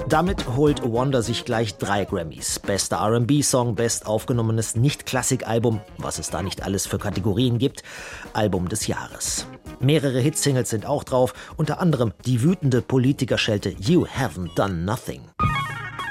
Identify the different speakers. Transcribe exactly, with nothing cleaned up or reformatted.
Speaker 1: Damit holt Wonder sich gleich drei Grammys. Bester R and B-Song, best aufgenommenes Nicht-Klassik-Album, was es da nicht alles für Kategorien gibt, Album des Jahres. Mehrere Hitsingles sind auch drauf, unter anderem die wütende Politikerschelte You Haven't Done Nothing.